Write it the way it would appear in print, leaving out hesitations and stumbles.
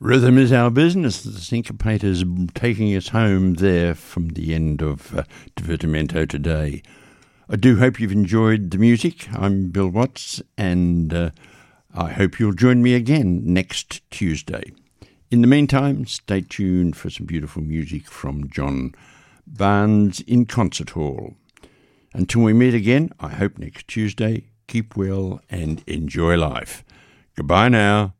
Rhythm is our business. The Syncopators taking us home there from the end of Divertimento today. I do hope you've enjoyed the music. I'm Bill Watts, and I hope you'll join me again next Tuesday. In the meantime, stay tuned for some beautiful music from John Barnes in Concert Hall. Until we meet again, I hope next Tuesday, keep well and enjoy life. Goodbye now.